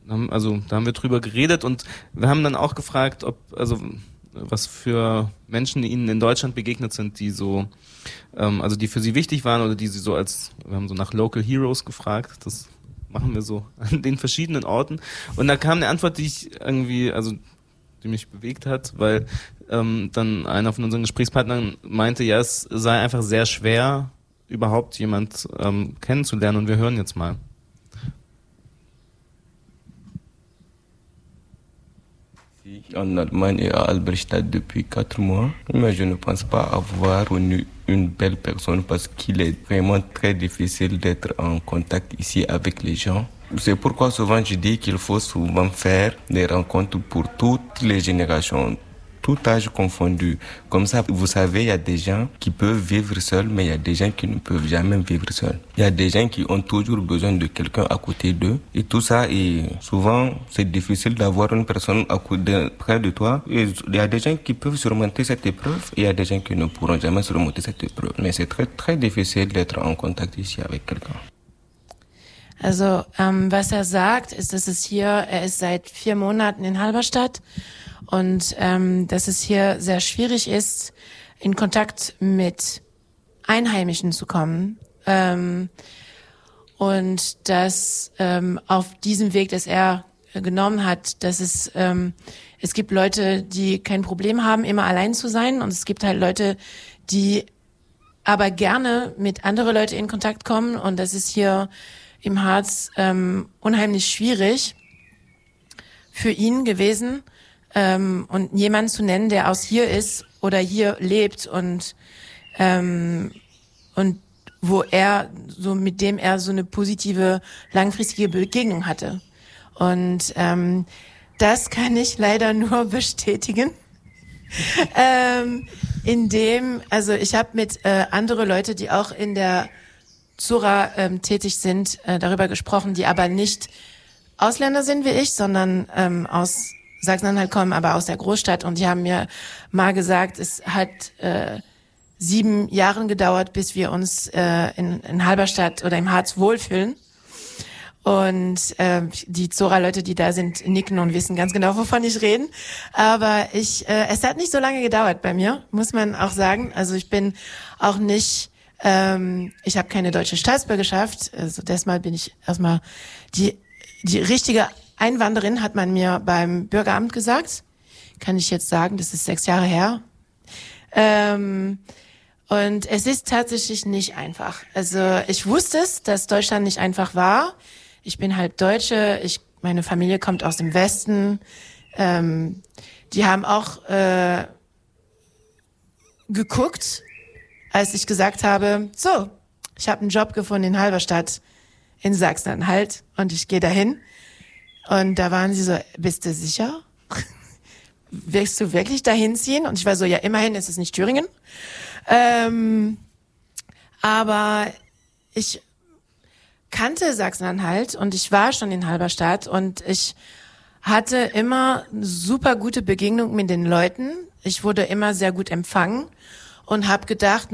da haben wir drüber geredet und wir haben dann auch gefragt, was für Menschen ihnen in Deutschland begegnet sind, die so, die für sie wichtig waren oder die sie so wir haben so nach Local Heroes gefragt, das machen wir so an den verschiedenen Orten und da kam eine Antwort, die mich bewegt hat, weil dann einer von unseren Gesprächspartnern meinte, ja, es sei einfach sehr schwer, überhaupt jemand kennenzulernen und wir hören jetzt mal. En Allemagne et à Albrechtstadt depuis 4 mois, mais je ne pense pas avoir connu une belle personne parce qu'il est vraiment très difficile d'être en contact ici avec les gens. C'est pourquoi souvent je dis qu'il faut souvent faire des rencontres pour toutes les générations, tout âge confondu. Comme ça, vous savez, il y a des gens qui peuvent vivre seuls, mais il y a des gens qui ne peuvent jamais vivre seuls. Il y a des gens qui ont toujours besoin de quelqu'un à côté d'eux. Et tout ça, et souvent, c'est difficile d'avoir une personne près de toi. Et il y a des gens qui peuvent surmonter cette épreuve, et il y a des gens qui ne pourront jamais surmonter cette épreuve. Mais c'est très, très difficile d'être en contact ici avec quelqu'un. Also, was er sagt, ist, dass er ist seit 4 Monaten in Halberstadt und dass es hier sehr schwierig ist, in Kontakt mit Einheimischen zu kommen. Und dass auf diesem Weg, das er genommen hat, dass es gibt Leute, die kein Problem haben, immer allein zu sein und es gibt halt Leute, die aber gerne mit anderen Leuten in Kontakt kommen und das ist hier im Harz unheimlich schwierig für ihn gewesen und jemanden zu nennen, der aus hier ist oder hier lebt und mit dem er so eine positive langfristige Begegnung hatte. Und das kann ich leider nur bestätigen. Ich habe mit andere Leute, die auch in der Zora tätig sind, darüber gesprochen, die aber nicht Ausländer sind wie ich, sondern aus Sachsen-Anhalt kommen, aber aus der Großstadt. Und die haben mir mal gesagt, es hat 7 Jahre gedauert, bis wir uns in Halberstadt oder im Harz wohlfühlen. Und die Zora-Leute, die da sind, nicken und wissen ganz genau, wovon ich rede. Aber es hat nicht so lange gedauert bei mir, muss man auch sagen. Also ich bin auch nicht... ich habe keine deutsche Staatsbürgerschaft, also deshalb bin ich erstmal die richtige Einwanderin, hat man mir beim Bürgeramt gesagt. Kann ich jetzt sagen, das ist 6 Jahre her. Und es ist tatsächlich nicht einfach. Also ich wusste es, dass Deutschland nicht einfach war. Ich bin halb Deutsche, meine Familie kommt aus dem Westen. Die haben auch geguckt, als ich gesagt habe, so, ich habe einen Job gefunden in Halberstadt in Sachsen-Anhalt und ich gehe dahin. Und da waren sie so, bist du sicher? Willst du wirklich dahin ziehen? Und ich war so, ja, immerhin ist es nicht Thüringen. Aber ich kannte Sachsen-Anhalt und ich war schon in Halberstadt und ich hatte immer super gute Begegnungen mit den Leuten. Ich wurde immer sehr gut empfangen. Und habe gedacht,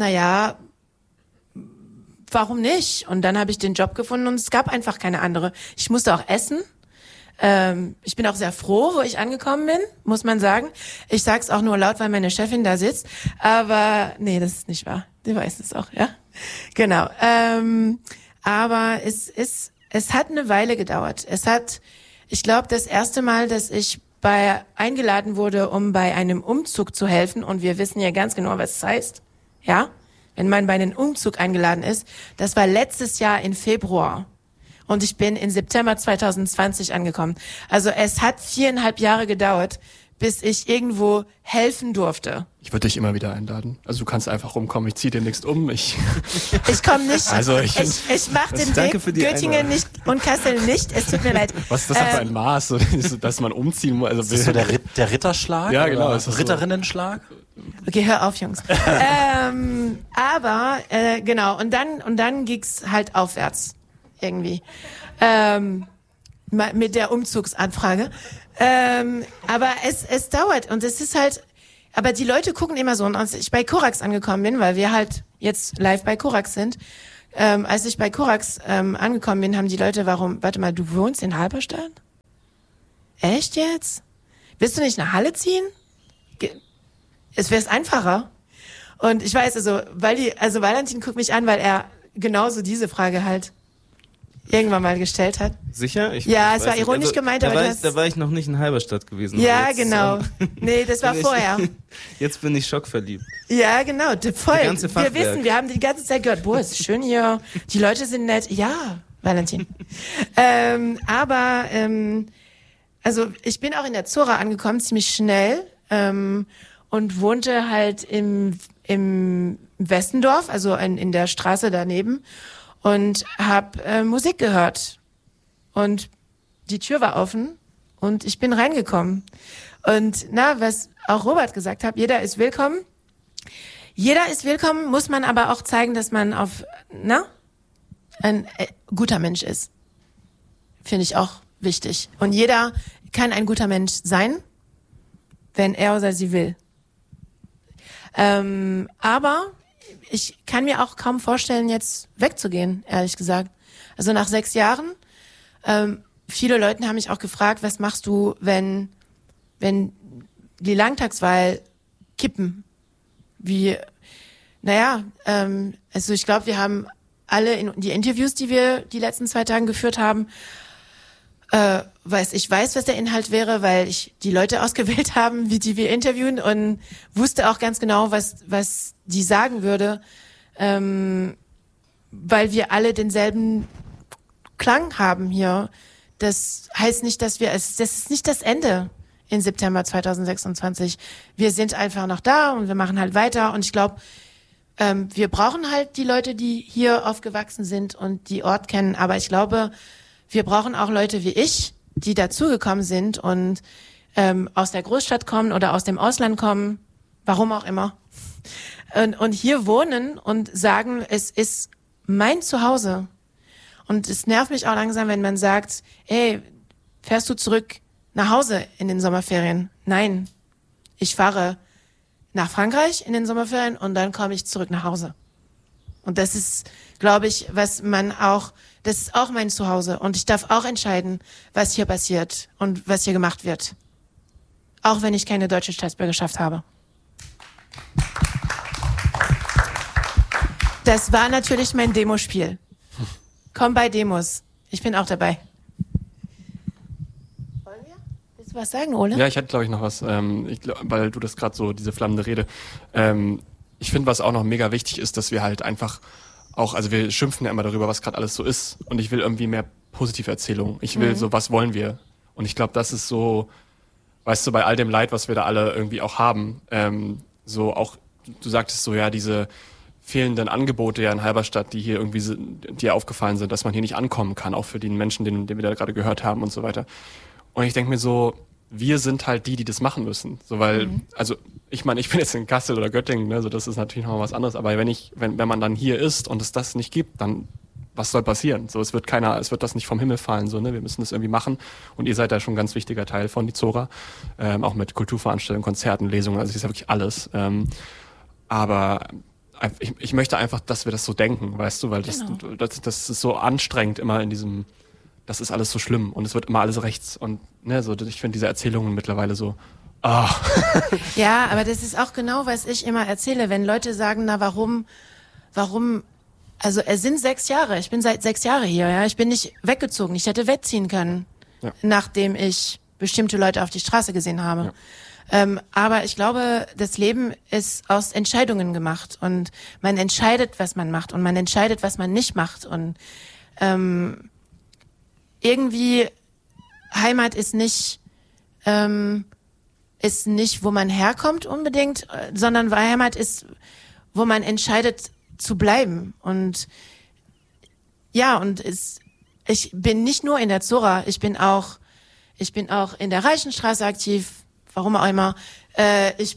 warum nicht? Und dann habe ich den Job gefunden und es gab einfach keine andere. Ich musste auch essen. Ich bin auch sehr froh, wo ich angekommen bin, muss man sagen. Ich sag's auch nur laut, weil meine Chefin da sitzt. Aber nee, das ist nicht wahr. Die weiß es auch, ja. Genau. Aber es hat eine Weile gedauert. Ich glaube, das erste Mal, dass ich eingeladen wurde, um bei einem Umzug zu helfen. Und wir wissen ja ganz genau, was es heißt. Ja? Wenn man bei einem Umzug eingeladen ist. Das war letztes Jahr im Februar. Und ich bin im September 2020 angekommen. Also es hat 4,5 Jahre gedauert, bis ich irgendwo helfen durfte. Ich würde dich immer wieder einladen. Also du kannst einfach rumkommen, ich ziehe demnächst um. Ich komme nicht. Also ich mache den Weg Göttingen nicht und Kassel nicht. Es tut mir leid. Was ist das denn für ein Maß, dass man umziehen muss? Also ist das so der Ritterschlag? Ja, genau. Ritterinnenschlag? Okay, hör auf, Jungs. Genau. Und dann ging's halt aufwärts. Irgendwie. Mit der Umzugsanfrage. Aber es dauert und es ist halt, aber die Leute gucken immer so, und als ich bei Korax angekommen bin, weil wir halt jetzt live bei Korax sind, als ich bei Korax angekommen bin, haben die Leute, warte mal, du wohnst in Halberstadt? echt jetzt? Willst du nicht eine Halle ziehen? Es wäre einfacher. Und ich weiß, also Valentin guckt mich an, weil er genauso diese Frage halt irgendwann mal gestellt hat. Sicher? Es war ironisch gemeint, aber da war ich noch nicht in Halberstadt gewesen. Ja, genau. Nee, das war vorher. Jetzt bin ich schockverliebt. Ja, genau. Voll. Wir wissen, wir haben die ganze Zeit gehört, boah, ist schön hier. Die Leute sind nett. Ja, Valentin. Also ich bin auch in der Zora angekommen, ziemlich schnell, und wohnte halt im Westendorf, also in der Straße daneben, und habe Musik gehört. Und die Tür war offen und ich bin reingekommen. Und was auch Robert gesagt hat, jeder ist willkommen. Jeder ist willkommen, muss man aber auch zeigen, dass man ein guter Mensch ist. Finde ich auch wichtig. Und jeder kann ein guter Mensch sein, wenn er oder sie will. Aber ich kann mir auch kaum vorstellen, jetzt wegzugehen, ehrlich gesagt. Also nach 6 Jahren, viele Leute haben mich auch gefragt, was machst du, wenn die Landtagswahl kippen? Also ich glaube, wir haben alle in die Interviews, die wir die letzten 2 Tage geführt haben, ich weiß, was der Inhalt wäre, weil ich die Leute ausgewählt haben, die wir interviewen, und wusste auch ganz genau, was die sagen würde, weil wir alle denselben Klang haben hier. Das heißt nicht, das ist nicht das Ende im September 2026. Wir sind einfach noch da und wir machen halt weiter, und ich glaube, wir brauchen halt die Leute, die hier aufgewachsen sind und die Ort kennen, aber ich glaube, wir brauchen auch Leute wie ich, die dazugekommen sind und aus der Großstadt kommen oder aus dem Ausland kommen, warum auch immer, und hier wohnen und sagen, es ist mein Zuhause. Und es nervt mich auch langsam, wenn man sagt, ey, fährst du zurück nach Hause in den Sommerferien? Nein, ich fahre nach Frankreich in den Sommerferien und dann komme ich zurück nach Hause. Und das ist, glaube ich, das ist auch mein Zuhause. Und ich darf auch entscheiden, was hier passiert und was hier gemacht wird. Auch wenn ich keine deutsche Staatsbürgerschaft habe. Das war natürlich mein Demospiel. Komm bei Demos. Ich bin auch dabei. Wollen wir? Willst du was sagen, Ole? Ja, ich hatte, glaube ich, noch was, weil du das gerade so, diese flammende Rede. Ich finde, was auch noch mega wichtig ist, dass wir halt einfach auch, also wir schimpfen ja immer darüber, was gerade alles so ist. Und ich will irgendwie mehr positive Erzählungen. Ich will so, was wollen wir? Und ich glaube, das ist so, weißt du, bei all dem Leid, was wir da alle irgendwie auch haben, so auch, du sagtest so, ja, diese fehlenden Angebote ja in Halberstadt, die hier irgendwie dir aufgefallen sind, dass man hier nicht ankommen kann, auch für die Menschen, den wir da gerade gehört haben und so weiter. Und ich denke mir so, wir sind halt die das machen müssen. So, weil, also, ich meine, ich bin jetzt in Kassel oder Göttingen, ne, so, das ist natürlich noch mal was anderes, aber wenn man dann hier ist und es das nicht gibt, dann, was soll passieren? So, es wird das nicht vom Himmel fallen, so, ne, wir müssen das irgendwie machen, und ihr seid da schon ein ganz wichtiger Teil von die Zora, auch mit Kulturveranstaltungen, Konzerten, Lesungen, also es ist ja wirklich alles, aber ich möchte einfach, dass wir das so denken, weißt du, weil das ist so anstrengend immer in diesem, das ist alles so schlimm und es wird immer alles rechts und ne, so, ich finde diese Erzählungen mittlerweile so, Ja, aber das ist auch genau, was ich immer erzähle, wenn Leute sagen, na warum, also es sind 6 Jahre, ich bin seit 6 Jahren hier, ja, ich bin nicht weggezogen, ich hätte wegziehen können, nachdem ich bestimmte Leute auf die Straße gesehen habe. Ja. Aber ich glaube, das Leben ist aus Entscheidungen gemacht und man entscheidet, was man macht und man entscheidet, was man nicht macht und irgendwie Heimat ist nicht, wo man herkommt unbedingt, sondern Heimat ist, wo man entscheidet zu bleiben. Und ja, ich bin nicht nur in der Zora, ich bin auch in der Reichenstraße aktiv, warum auch immer. Ich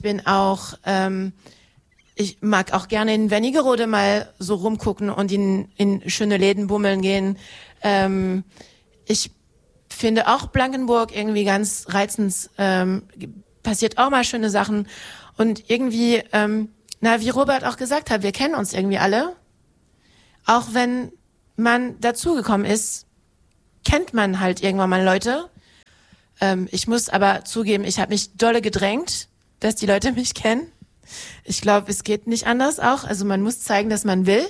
mag auch gerne in Wernigerode mal so rumgucken und in schöne Läden bummeln gehen. Ich finde auch Blankenburg irgendwie ganz reizend, passiert auch mal schöne Sachen. Und irgendwie, wie Robert auch gesagt hat, wir kennen uns irgendwie alle. Auch wenn man dazugekommen ist, kennt man halt irgendwann mal Leute. Ich muss aber zugeben, ich habe mich dolle gedrängt, dass die Leute mich kennen. Ich glaube, es geht nicht anders auch. Also man muss zeigen, dass man will.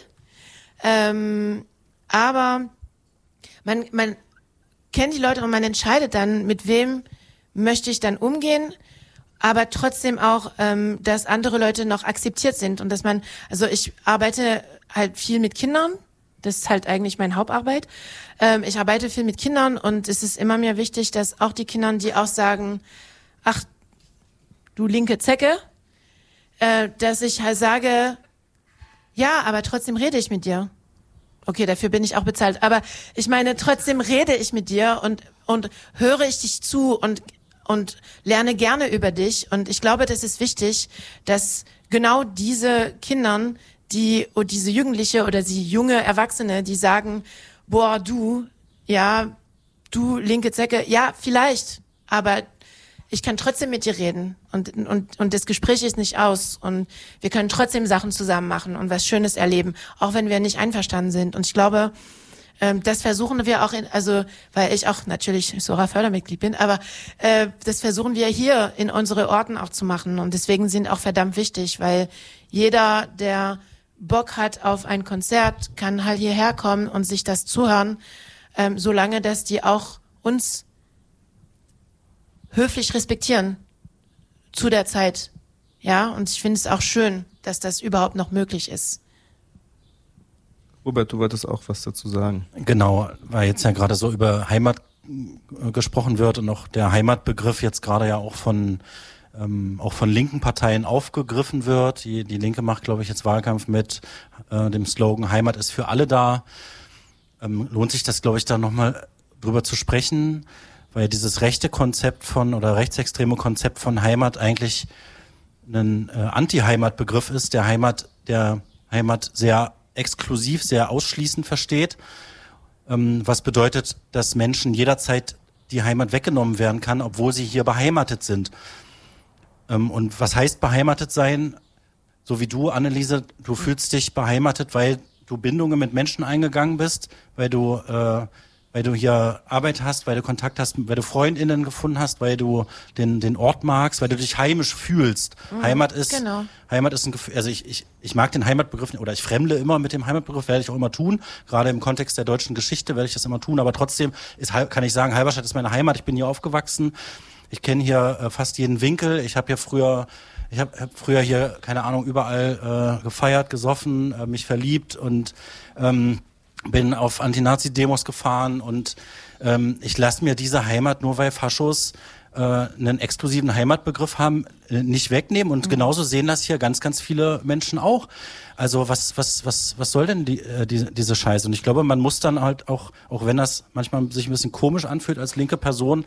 Aber man kennt die Leute und man entscheidet dann, mit wem möchte ich dann umgehen, aber trotzdem auch, dass andere Leute noch akzeptiert sind und dass man, also ich arbeite halt viel mit Kindern, das ist halt eigentlich meine Hauptarbeit. Ich arbeite viel mit Kindern und es ist immer mir wichtig, dass auch die Kinder, die auch sagen, ach, du linke Zecke, dass ich halt sage, ja, aber trotzdem rede ich mit dir. Okay, dafür bin ich auch bezahlt. Aber ich meine, trotzdem rede ich mit dir und höre ich dich zu und lerne gerne über dich. Und ich glaube, das ist wichtig, dass genau diese Kindern, diese Jugendliche oder die junge Erwachsene, die sagen, boah, du linke Zecke, ja, vielleicht, aber ich kann trotzdem mit dir reden und das Gespräch ist nicht aus und wir können trotzdem Sachen zusammen machen und was Schönes erleben, auch wenn wir nicht einverstanden sind. Und ich glaube, das versuchen wir auch weil ich auch natürlich Sora-Fördermitglied bin, aber das versuchen wir hier in unsere Orten auch zu machen und deswegen sind auch verdammt wichtig, weil jeder, der Bock hat auf ein Konzert, kann halt hierher kommen und sich das zuhören, solange dass die auch uns höflich respektieren zu der Zeit. Ja, und ich finde es auch schön, dass das überhaupt noch möglich ist. Robert, du wolltest auch was dazu sagen. Genau, weil jetzt ja gerade so über Heimat gesprochen wird und auch der Heimatbegriff jetzt gerade ja auch von linken Parteien aufgegriffen wird. Die Linke macht, glaube ich, jetzt Wahlkampf mit dem Slogan Heimat ist für alle da. Lohnt sich das, glaube ich, da nochmal drüber zu sprechen, weil dieses rechte Konzept oder rechtsextreme Konzept von Heimat eigentlich ein Anti-Heimat-Begriff ist, der Heimat sehr exklusiv, sehr ausschließend versteht, was bedeutet, dass Menschen jederzeit die Heimat weggenommen werden kann, obwohl sie hier beheimatet sind. Und was heißt beheimatet sein? So wie du, Anneliese, du fühlst dich beheimatet, weil du Bindungen mit Menschen eingegangen bist, weil du hier Arbeit hast, weil du Kontakt hast, weil du FreundInnen gefunden hast, weil du den Ort magst, weil du dich heimisch fühlst. Heimat ist ein Gefühl, also ich mag den Heimatbegriff, oder ich fremdle immer mit dem Heimatbegriff, werde ich auch immer tun. Gerade im Kontext der deutschen Geschichte werde ich das immer tun, aber trotzdem kann ich sagen, Halberstadt ist meine Heimat, ich bin hier aufgewachsen. Ich kenne hier fast jeden Winkel. Ich habe früher hier, keine Ahnung, überall gefeiert, gesoffen, mich verliebt und bin auf Anti-Nazi-Demos gefahren und ich lasse mir diese Heimat, nur weil Faschos einen exklusiven Heimatbegriff haben, nicht wegnehmen und genauso sehen das hier ganz, ganz viele Menschen auch. Also was soll denn diese Scheiße? Und ich glaube, man muss dann halt auch wenn das manchmal sich ein bisschen komisch anfühlt als linke Person,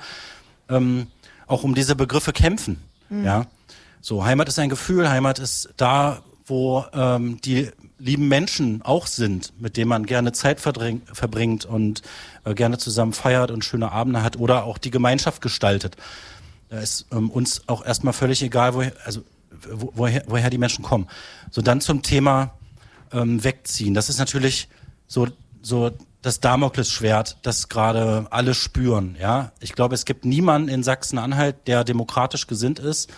auch um diese Begriffe kämpfen. Ja, so Heimat ist ein Gefühl, Heimat ist da, wo die lieben Menschen auch sind, mit denen man gerne Zeit verbringt und gerne zusammen feiert und schöne Abende hat oder auch die Gemeinschaft gestaltet. Da ist uns auch erstmal völlig egal, woher die Menschen kommen. So, dann zum Thema Wegziehen. Das ist natürlich so das Damoklesschwert, das gerade alle spüren. Ja, ich glaube, es gibt niemanden in Sachsen-Anhalt, der demokratisch gesinnt ist,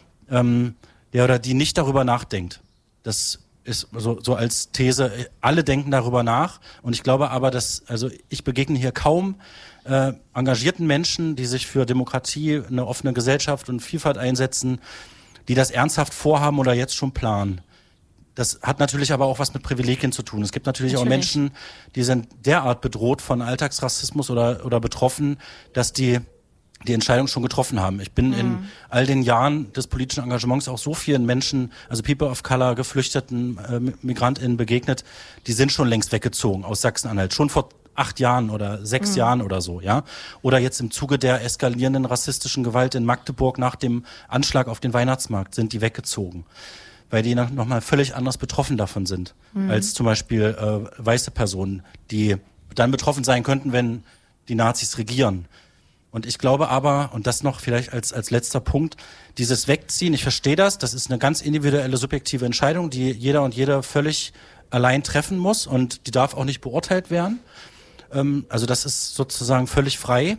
der oder die nicht darüber nachdenkt. Das ist so als These. Alle denken darüber nach. Und ich glaube aber, ich begegne hier kaum engagierten Menschen, die sich für Demokratie, eine offene Gesellschaft und Vielfalt einsetzen, die das ernsthaft vorhaben oder jetzt schon planen. Das hat natürlich aber auch was mit Privilegien zu tun. Es gibt natürlich auch Menschen, die sind derart bedroht von Alltagsrassismus oder betroffen, dass die Entscheidung schon getroffen haben. Ich bin in all den Jahren des politischen Engagements auch so vielen Menschen, also People of Color, Geflüchteten, MigrantInnen begegnet, die sind schon längst weggezogen aus Sachsen-Anhalt. Schon vor 8 Jahren oder 6 Jahren oder so, ja. Oder jetzt im Zuge der eskalierenden rassistischen Gewalt in Magdeburg nach dem Anschlag auf den Weihnachtsmarkt sind die weggezogen. Weil die nochmal völlig anders betroffen davon sind, als zum Beispiel weiße Personen, die dann betroffen sein könnten, wenn die Nazis regieren. Und ich glaube aber, und das noch vielleicht als letzter Punkt, dieses Wegziehen, ich verstehe das ist eine ganz individuelle, subjektive Entscheidung, die jeder und jede völlig allein treffen muss und die darf auch nicht beurteilt werden. Also das ist sozusagen völlig frei.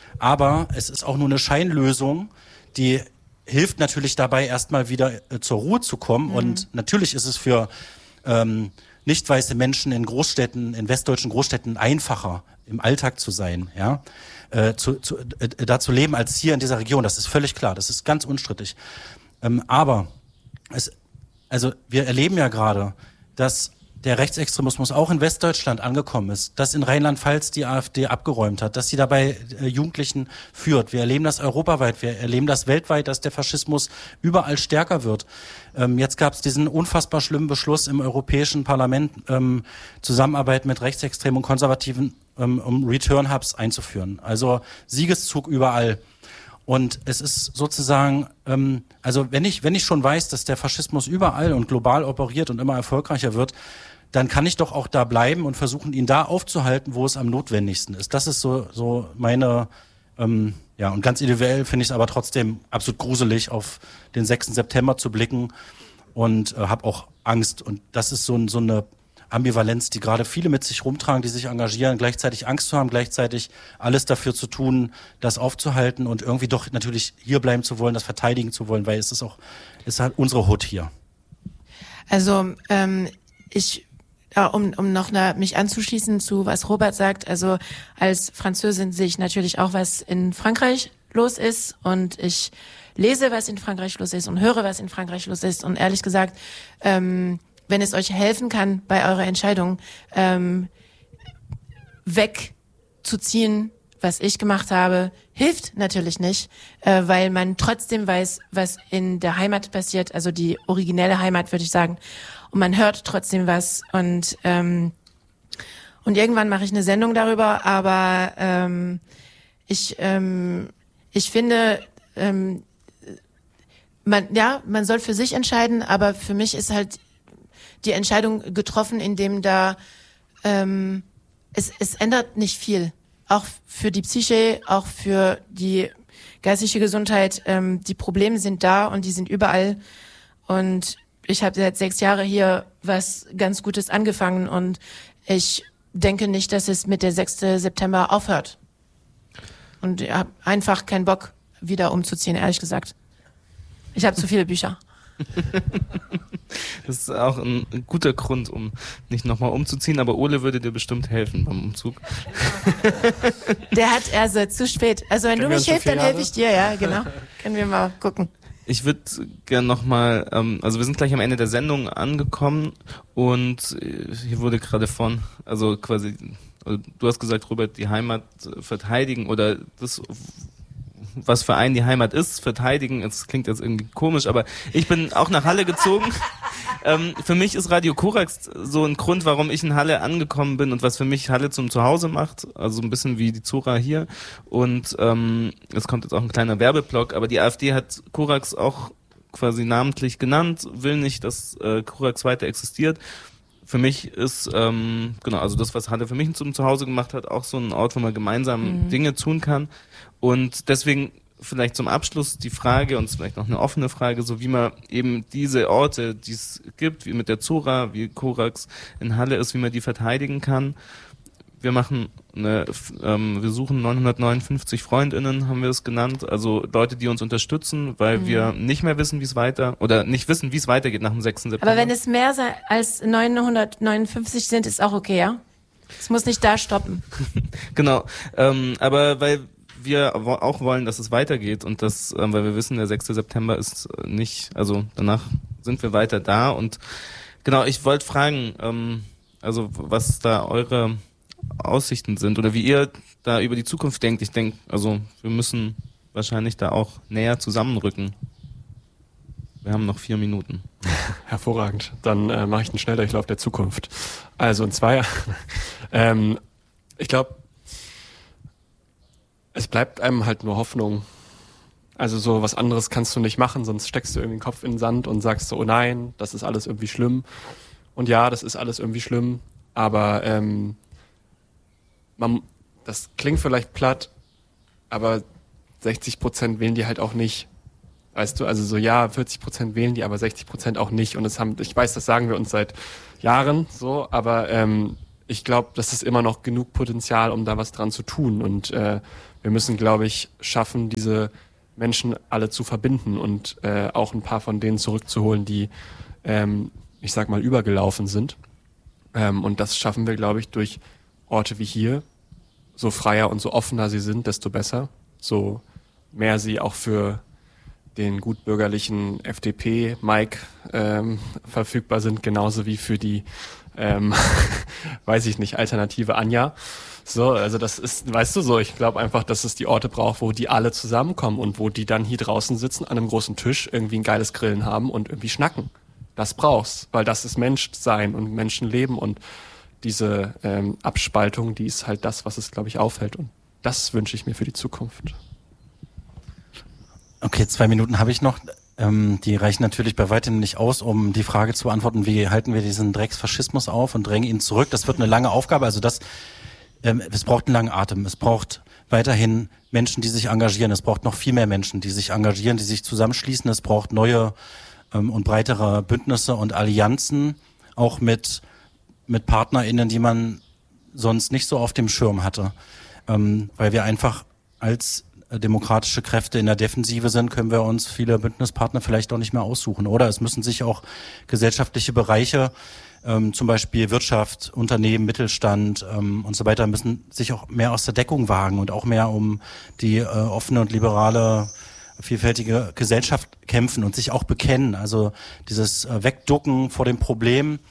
Aber es ist auch nur eine Scheinlösung, die hilft natürlich dabei, erstmal wieder zur Ruhe zu kommen. Und natürlich ist es für nicht weiße Menschen in Großstädten, in westdeutschen Großstädten einfacher, im Alltag zu sein, ja, da zu leben als hier in dieser Region. Das ist völlig klar, das ist ganz unstrittig. Aber wir erleben ja gerade, dass der Rechtsextremismus auch in Westdeutschland angekommen ist, dass in Rheinland-Pfalz die AfD abgeräumt hat, dass sie dabei Jugendlichen führt. Wir erleben das europaweit, wir erleben das weltweit, dass der Faschismus überall stärker wird. Jetzt gab es diesen unfassbar schlimmen Beschluss im Europäischen Parlament, Zusammenarbeit mit Rechtsextremen und Konservativen, um Return-Hubs einzuführen. Also Siegeszug überall. Und es ist sozusagen, wenn ich schon weiß, dass der Faschismus überall und global operiert und immer erfolgreicher wird, dann kann ich doch auch da bleiben und versuchen, ihn da aufzuhalten, wo es am notwendigsten ist. Das ist so meine, und ganz individuell finde ich es aber trotzdem absolut gruselig, auf den 6. September zu blicken und habe auch Angst. Und das ist so eine Ambivalenz, die gerade viele mit sich rumtragen, die sich engagieren, gleichzeitig Angst zu haben, gleichzeitig alles dafür zu tun, das aufzuhalten und irgendwie doch natürlich hier bleiben zu wollen, das verteidigen zu wollen, weil es ist halt unsere Hut hier. Also um noch mich anzuschließen zu was Robert sagt, also als Französin sehe ich natürlich auch, was in Frankreich los ist und ich lese, was in Frankreich los ist und höre, was in Frankreich los ist und ehrlich gesagt, wenn es euch helfen kann bei eurer Entscheidung, wegzuziehen, was ich gemacht habe, hilft natürlich nicht, weil man trotzdem weiß, was in der Heimat passiert, also die originelle Heimat, würde ich sagen. Und man hört trotzdem was und irgendwann mache ich eine Sendung darüber, aber ich finde, man soll für sich entscheiden, aber für mich ist halt die Entscheidung getroffen, indem da es ändert nicht viel. Auch für die Psyche, auch für die geistige Gesundheit. Die Probleme sind da und die sind überall. Und ich habe seit 6 Jahren hier was ganz Gutes angefangen und ich denke nicht, dass es mit der 6. September aufhört. Und ich habe einfach keinen Bock, wieder umzuziehen, ehrlich gesagt. Ich habe zu viele Bücher. Das ist auch ein guter Grund, um nicht nochmal umzuziehen, aber Ole würde dir bestimmt helfen beim Umzug. Der hat also zu spät. Also wenn du mich hilfst, dann helfe ich dir, ja, genau. Können wir mal gucken. Ich würde gerne nochmal, also wir sind gleich am Ende der Sendung angekommen und hier wurde gerade also quasi, du hast gesagt, Robert, die Heimat verteidigen oder das, was für einen die Heimat ist, verteidigen. Es klingt jetzt irgendwie komisch, aber ich bin auch nach Halle gezogen. Für mich ist Radio Korax so ein Grund, warum ich in Halle angekommen bin und was für mich Halle zum Zuhause macht. Also ein bisschen wie die Zora hier. Und es kommt jetzt auch ein kleiner Werbeblock, aber die AfD hat Korax auch quasi namentlich genannt, will nicht, dass Korax weiter existiert. Für mich ist, also das, was Halle für mich zum Zuhause gemacht hat, auch so ein Ort, wo man gemeinsam Dinge tun kann. Und deswegen vielleicht zum Abschluss die Frage, und vielleicht noch eine offene Frage, so wie man eben diese Orte, die es gibt, wie mit der Zora, wie Korax in Halle ist, wie man die verteidigen kann. Wir suchen 959 FreundInnen, haben wir es genannt, also Leute, die uns unterstützen, weil wir nicht mehr wissen, wie es weitergeht nach dem 6. September. Aber wenn es mehr als 959 sind, ist auch okay, ja? Es muss nicht da stoppen. Genau, aber weil wir auch wollen, dass es weitergeht und weil wir wissen, der 6. September ist nicht, also danach sind wir weiter da und genau, ich wollte fragen, also was da eure Aussichten sind oder wie ihr da über die Zukunft denkt. Ich denke, also wir müssen wahrscheinlich da auch näher zusammenrücken. Wir haben noch 4 Minuten. Hervorragend. Dann mache ich einen Schnelldurchlauf der Zukunft. Also in 2 ich glaube, es bleibt einem halt nur Hoffnung. Also so was anderes kannst du nicht machen, sonst steckst du irgendwie den Kopf in den Sand und sagst so, oh nein, das ist alles irgendwie schlimm. Und ja, das ist alles irgendwie schlimm, aber das klingt vielleicht platt, aber 60% wählen die halt auch nicht. Weißt du, also so 40% wählen die, aber 60% auch nicht. Und ich weiß, das sagen wir uns seit Jahren so, aber ich glaube, das ist immer noch genug Potenzial, um da was dran zu tun. Und wir müssen, glaube ich, schaffen, diese Menschen alle zu verbinden und auch ein paar von denen zurückzuholen, die, ich sag mal, übergelaufen sind. Und das schaffen wir, glaube ich, durch Orte wie hier. So freier und so offener sie sind, desto besser. So mehr sie auch für den gutbürgerlichen FDP-Mike verfügbar sind, genauso wie für die weiß ich nicht, alternative Anja. So, also das ist, weißt du so, ich glaube einfach, dass es die Orte braucht, wo die alle zusammenkommen und wo die dann hier draußen sitzen an einem großen Tisch, irgendwie ein geiles Grillen haben und irgendwie schnacken. Das brauchst, weil das ist Menschsein und Menschenleben und diese Abspaltung, die ist halt das, was es, glaube ich, aufhält. Und das wünsche ich mir für die Zukunft. Okay, 2 Minuten habe ich noch. Die reichen natürlich bei weitem nicht aus, um die Frage zu beantworten, wie halten wir diesen Drecksfaschismus auf und drängen ihn zurück. Das wird eine lange Aufgabe. Also es braucht einen langen Atem. Es braucht weiterhin Menschen, die sich engagieren. Es braucht noch viel mehr Menschen, die sich engagieren, die sich zusammenschließen. Es braucht neue und breitere Bündnisse und Allianzen, auch mit PartnerInnen, die man sonst nicht so auf dem Schirm hatte. Weil wir einfach als demokratische Kräfte in der Defensive sind, können wir uns viele Bündnispartner vielleicht auch nicht mehr aussuchen. Oder es müssen sich auch gesellschaftliche Bereiche, zum Beispiel Wirtschaft, Unternehmen, Mittelstand und so weiter, müssen sich auch mehr aus der Deckung wagen und auch mehr um die offene und liberale, vielfältige Gesellschaft kämpfen und sich auch bekennen. Also dieses Wegducken vor dem Problem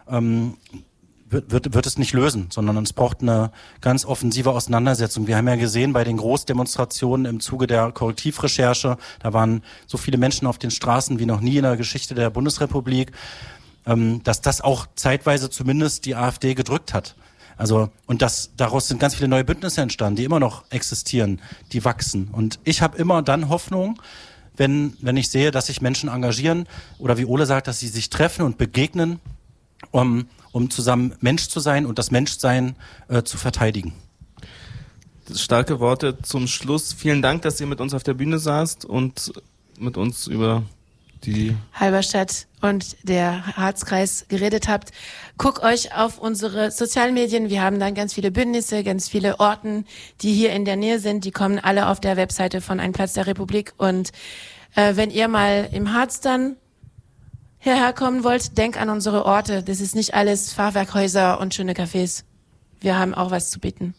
wird es nicht lösen, sondern es braucht eine ganz offensive Auseinandersetzung. Wir haben ja gesehen bei den Großdemonstrationen im Zuge der Korrektivrecherche, da waren so viele Menschen auf den Straßen wie noch nie in der Geschichte der Bundesrepublik, dass das auch zeitweise zumindest die AfD gedrückt hat. Also, und daraus sind ganz viele neue Bündnisse entstanden, die immer noch existieren, die wachsen. Und ich habe immer dann Hoffnung, wenn ich sehe, dass sich Menschen engagieren oder wie Ole sagt, dass sie sich treffen und begegnen, um zusammen Mensch zu sein und das Menschsein zu verteidigen. Starke Worte zum Schluss. Vielen Dank, dass ihr mit uns auf der Bühne saßt und mit uns über die Halberstadt und der Harzkreis geredet habt. Guckt euch auf unsere sozialen Medien. Wir haben dann ganz viele Bündnisse, ganz viele Orten, die hier in der Nähe sind. Die kommen alle auf der Webseite von Ein Platz der Republik. Und wenn ihr mal im Harz dann hierher kommen wollt, denkt an unsere Orte. Das ist nicht alles Fachwerkhäuser und schöne Cafés. Wir haben auch was zu bieten.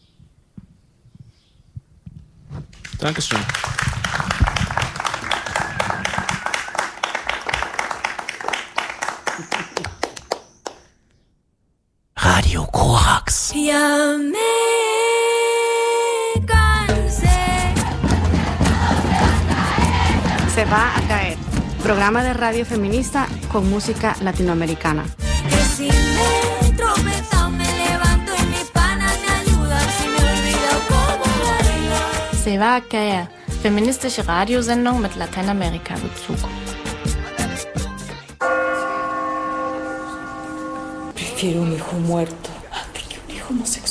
Dankeschön. Radio Korax. Ya me cansé. Se va a caer. Programa de radio feminista con música latinoamericana. Que si me tropezado me levanto y mis panas me ayudan si me olvido cómo la vida. Se va a caer. Feministische Radiosendung mit Lateinamerika-Bezug. Prefiero un hijo muerto antes que un hijo homosexual.